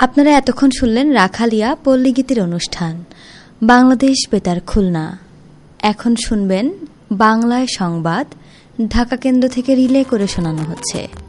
আপনারা এতক্ষণ শুনলেন রাখালিয়া পল্লীগীতির অনুষ্ঠান বাংলাদেশ বেতার খুলনা। এখন শুনবেন বাংলায় সংবাদ, ঢাকা কেন্দ্র থেকে রিলে করে শোনানো হচ্ছে।